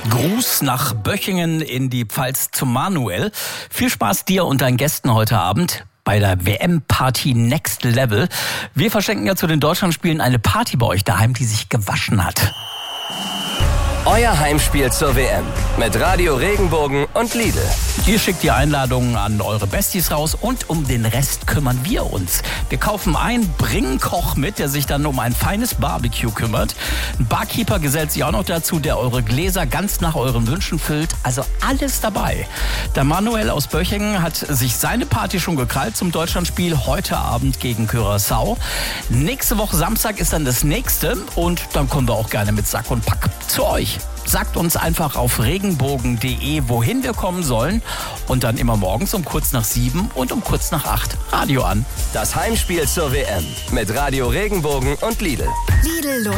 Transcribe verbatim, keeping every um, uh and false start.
Gruß nach Böchingen in die Pfalz zum Manuel. Viel Spaß dir und deinen Gästen heute Abend bei der W M-Party Next Level. Wir verschenken ja zu den Deutschlandspielen eine Party bei euch daheim, die sich gewaschen hat. Euer Heimspiel zur W M mit Radio Regenbogen und Lidl. Ihr schickt die Einladungen an eure Besties raus und um den Rest kümmern wir uns. Wir kaufen ein, bringen Koch mit, der sich dann um ein feines Barbecue kümmert. Ein Barkeeper gesellt sich auch noch dazu, der eure Gläser ganz nach euren Wünschen füllt. Also alles dabei. Der Manuel aus Böchingen hat sich seine Party schon gekrallt zum Deutschlandspiel heute Abend gegen Curaçao. Nächste Woche Samstag ist dann das nächste und dann kommen wir auch gerne mit Sack und Pack zu euch. Sagt uns einfach auf regenbogen punkt de, wohin wir kommen sollen und dann immer morgens um kurz nach sieben und um kurz nach acht Radio an. Das Heimspiel zur W M mit Radio Regenbogen und Lidl. Lidl